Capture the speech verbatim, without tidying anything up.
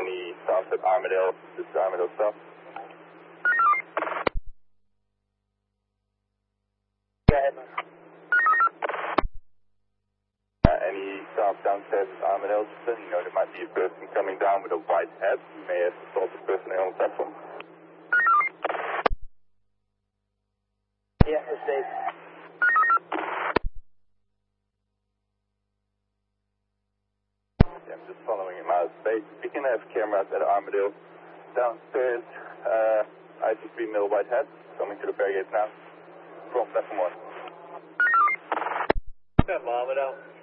any stops at Armadale? This is Armadale stop. Go ahead, man. Uh, any stops downstairs at Armadale? Just you know, there might be a person coming down with a white hat. You may have assaulted personnel on the platform. Yeah, it's Dave. Yeah, I'm just following him out of space. We can have cameras at Armadale. Downstairs, uh, I see three male white hats coming to the barricade now. From platform one. Good, Armadale.